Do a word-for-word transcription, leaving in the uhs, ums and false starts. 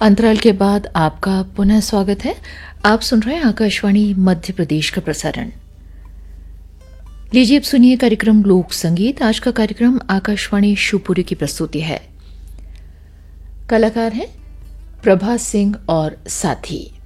अंतराल के बाद आपका पुनः स्वागत है। आप सुन रहे हैं आकाशवाणी मध्य प्रदेश का प्रसारण। लीजिए अब सुनिए कार्यक्रम लोक संगीत। आज का कार्यक्रम आकाशवाणी शिवपुरी की प्रस्तुति है। कलाकार हैं प्रभा सिंह और साथी।